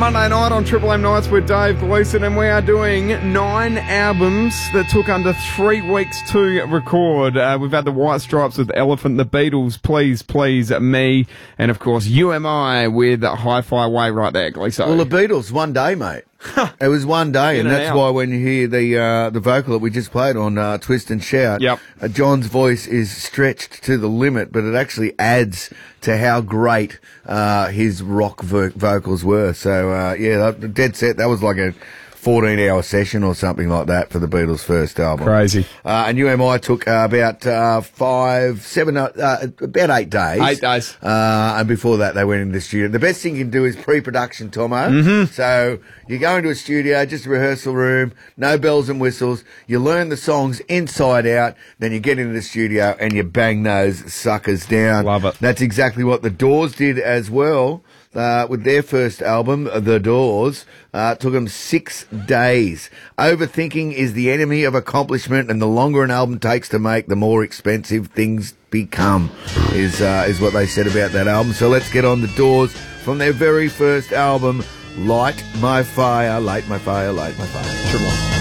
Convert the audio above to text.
Monday night on Triple M Nights with Dave Gleeson, and we are doing 9 albums that took under 3 weeks to record. We've had the White Stripes with Elephant, the Beatles, Please Please Me, and of course UMI with Hi-Fi Way right there, Gleeson. Well, the Beatles, one day, mate. It was one day, and that's out. why when you hear the vocal that we just played on Twist and Shout, Yep. John's voice is stretched to the limit, but it actually adds to how great his rock vocals were. So, yeah, dead set. That was like a 14-hour session or something like that for the Beatles' first album. Crazy. And UMI took about 8 days. 8 days. And before that, they went into the studio. The best thing you can do is pre-production, Tomo. Mm-hmm. So you go into a studio, just a rehearsal room, no bells and whistles. You learn the songs inside out. Then you get into the studio and you bang those suckers down. Love it. That's exactly what the Doors did as well. With their first album, The Doors, took them 6 days. Overthinking is the enemy of accomplishment, and the longer an album takes to make, the more expensive things become, is what they said about that album. So let's get on The Doors from their very first album, Light My Fire, Light My Fire, Light My Fire. Triple M.